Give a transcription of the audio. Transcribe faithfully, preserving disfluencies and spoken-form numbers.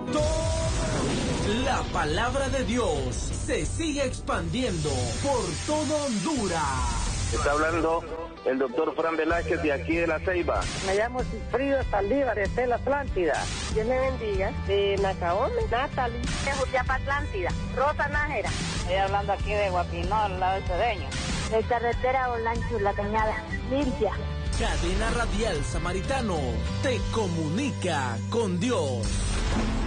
Todo. La palabra de Dios se sigue expandiendo por todo Honduras. Está hablando el doctor Fran Velázquez de aquí de La Ceiba. Me llamo Cifrido Saldívar, de la Atlántida. Dios me bendiga. De Macaón, Natalie. De Jutiapa, Atlántida. Rosa Nájera. Estoy hablando aquí de Guapinó, al lado de Cedeño. De carretera Olancho, La Cañada. Limpia. Cadena Radial Samaritano te comunica con Dios.